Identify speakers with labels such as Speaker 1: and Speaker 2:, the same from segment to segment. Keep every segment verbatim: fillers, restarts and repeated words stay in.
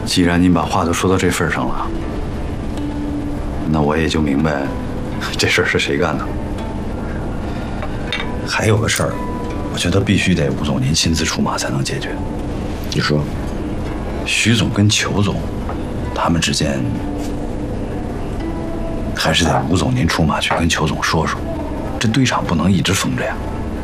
Speaker 1: 既然您把话都说到这份上了，那我也就明白这事儿是谁干的。还有个事儿，我觉得必须得吴总您亲自出马才能解决。
Speaker 2: 你说，
Speaker 1: 徐总跟裘总他们之间，还是得吴总您出马去跟裘总说说，这堆场不能一直封着呀。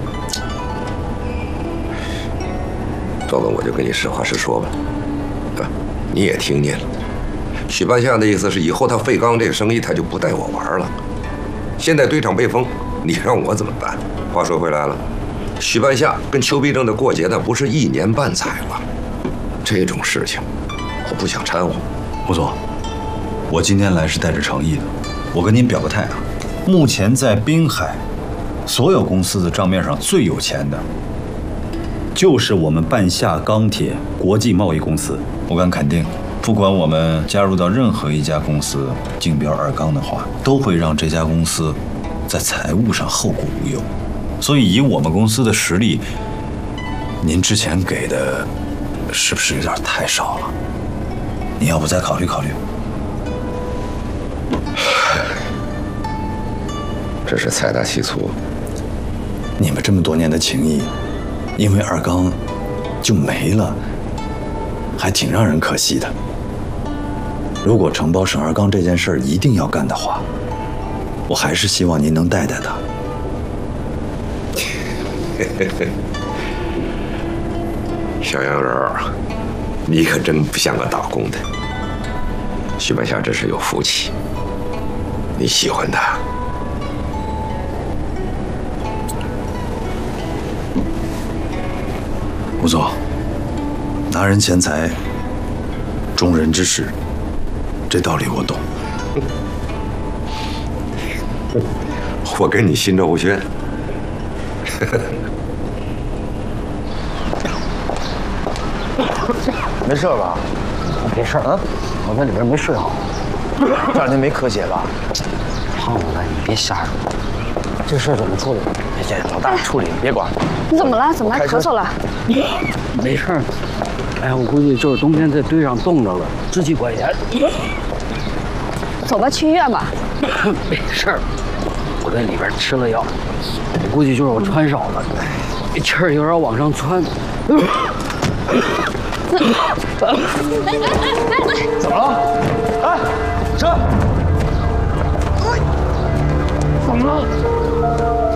Speaker 2: 赵总，我就跟你实话实说吧，啊，你也听见了，许半夏的意思是以后他废钢这个生意他就不带我玩了。现在堆场被封，你让我怎么办？话说回来了，许半夏跟邱必正的过节那不是一年半载了，这种事情我不想掺和。
Speaker 1: 吴总，我今天来是带着诚意的，我跟您表个态啊，目前在滨海所有公司的账面上最有钱的，就是我们半夏钢铁国际贸易公司。我敢肯定，不管我们加入到任何一家公司竞标二钢的话，都会让这家公司在财务上后顾无忧。所以以我们公司的实力，您之前给的是不是有点太少了？你要不再考虑考虑？
Speaker 2: 这是财大气粗。
Speaker 1: 你们这么多年的情谊，因为二钢就没了，还挺让人可惜的。如果承包省二钢这件事儿一定要干的话，我还是希望您能带带他。
Speaker 2: 小洋人儿，你可真不像个打工的。许半夏真是有福气，你喜欢他。
Speaker 1: 吴总，拿人钱财，忠人之事，这道理我懂。
Speaker 2: 我跟你心照不宣。
Speaker 3: 没事吧？没事啊，我在里边没睡好。这两天没咳血吧？胖子，你别瞎说。这事怎么处理？这老大处理，你别管。
Speaker 4: 你怎么了？怎么还咳嗽了？
Speaker 3: 没事。哎呀，我估计就是冬天在堆上冻着了，支气管炎。
Speaker 4: 走吧，去医院吧。
Speaker 3: 没事儿，我在里边吃了药，我估计就是我穿少了，气儿有点往上窜。怎么了？哎，车！怎么了？